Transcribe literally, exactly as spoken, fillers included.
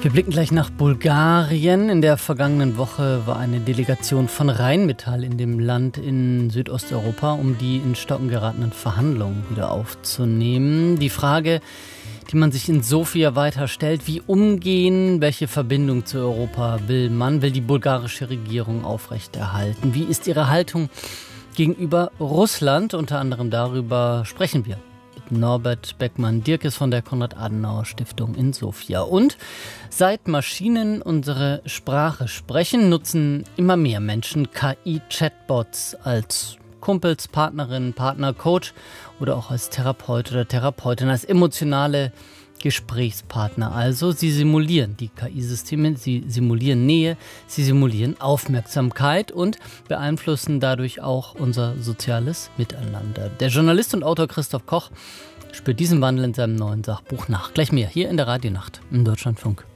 Wir blicken gleich nach Bulgarien. In der vergangenen Woche war eine Delegation von Rheinmetall in dem Land in Südosteuropa, um die in Stocken geratenen Verhandlungen wieder aufzunehmen. Die Frage, die man sich in Sofia weiter stellt: Wie umgehen? Welche Verbindung zu Europa will man, will die bulgarische Regierung aufrechterhalten? Wie ist ihre Haltung gegenüber Russland? Unter anderem darüber sprechen wir mit Norbert Beckmann-Dirkes von der Konrad-Adenauer-Stiftung in Sofia. Und seit Maschinen unsere Sprache sprechen, nutzen immer mehr Menschen K I-Chatbots als Kumpels, Partnerin, Partner, Coach oder auch als Therapeut oder Therapeutin, als emotionale Gesprächspartner. Also sie simulieren die K I-Systeme, sie simulieren Nähe, sie simulieren Aufmerksamkeit und beeinflussen dadurch auch unser soziales Miteinander. Der Journalist und Autor Christoph Koch spürt diesen Wandel in seinem neuen Sachbuch nach. Gleich mehr hier in der Radionacht im Deutschlandfunk.